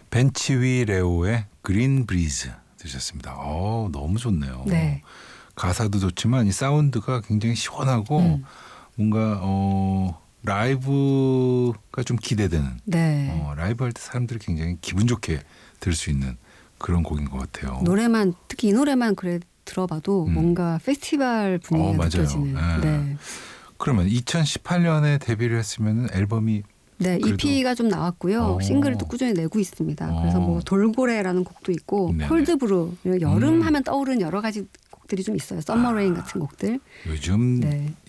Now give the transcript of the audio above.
벤치위 레오의 그린 브리즈 들으셨습니다. 너무 좋네요. 네. 가사도 좋지만 이 사운드가 굉장히 시원하고 뭔가 라이브가 좀 기대되는. 네. 라이브 할 때 사람들이 굉장히 기분 좋게 들을 수 있는 그런 곡인 것 같아요. 노래만 특히 이 노래만 그래 들어봐도 뭔가 페스티벌 분위기가 맞아요. 느껴지는. 네. 네. 그러면 2018년에 데뷔를 했으면 앨범이 네, 그래도- EP가 좀 나왔고요. 싱글을 또 꾸준히 내고 있습니다. 그래서 뭐 돌고래라는 곡도 있고 네네. 콜드브루 여름 하면 떠오르는 여러 가지 곡들이 좀 있어요. 썸머레인 같은 곡들. 요즘 네.